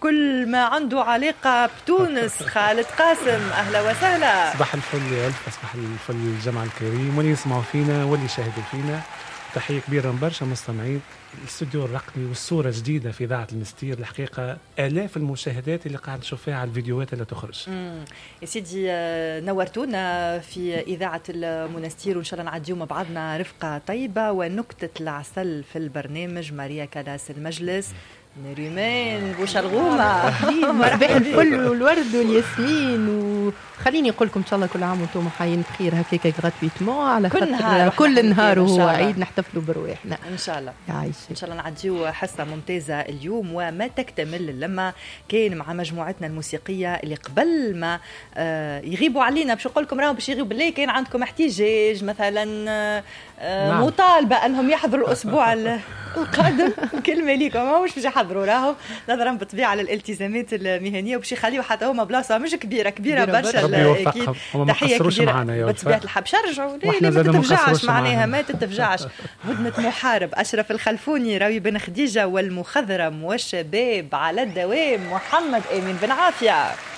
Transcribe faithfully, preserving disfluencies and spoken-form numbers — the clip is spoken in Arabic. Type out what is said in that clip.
بكل ما عنده علاقة بتونس. خالد قاسم أهلا وسهلا. صباح الفل يا ألف، صباح الفل الجمع الكريم واللي يسمعوا فينا واللي يشاهدوا فينا. تحية كبيرة من برشا مستمعين الاستوديو الرقمي والصورة جديدة في إذاعة المستير. الحقيقة آلاف المشاهدات اللي قاعد نشوفها على الفيديوهات اللي تخرج. يا سيدي نورتونا في إذاعة المنستير، وإن شاء الله نعديو مع بعضنا رفقة طيبة ونكتة العسل في البرنامج. ماريا كلاس المجلس، نريمان بوشرغومة، مرحبا الفل والورد والياسمين. وخليني أقول لكم إن شاء الله كل عام وانتم حيين بخير هكاك غراتويتمون على كل نهار كل نهار وهو عيد نحتفلوا برواحنا إن شاء الله. يعيش إن شاء الله نعديو حصة ممتازة اليوم وما تكتمل اللمة. كاين مع مجموعتنا الموسيقية اللي قبل ما آه يغيبوا علينا باش نقول لكم راهم باش يغيبوا بالله، كاين عندكم احتجاج مثلا آه نعم. مطالبة أنهم يحضروا الأسبوع القادم. كلمة ليكم مش باش يحضروا راهم نظرا بالطبيعة للالتزامات المهنية، وباش يخليوا حتى هما بلاصة مش كبيرة كبيرة برشا. أكيد تحية كبيرة بطبيعة الحال. شرجعوا ليه ما تتفجعش معناها ما تتفجعش. هدنة محارب أشرف الخلفوني، راوي بن خديجة والمخضرم والشباب على الدوام، محمد أمين بن عافية.